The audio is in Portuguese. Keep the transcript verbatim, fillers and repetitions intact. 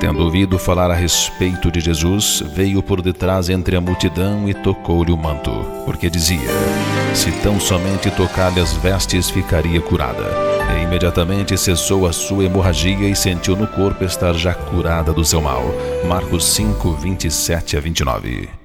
tendo ouvido falar a respeito de Jesus, veio por detrás entre a multidão e tocou-lhe o manto, porque dizia: se tão somente tocar-lhe as vestes, ficaria curada. E imediatamente cessou a sua hemorragia e sentiu no corpo estar já curada do seu mal. Marcos cinco, vinte e sete a vinte e nove.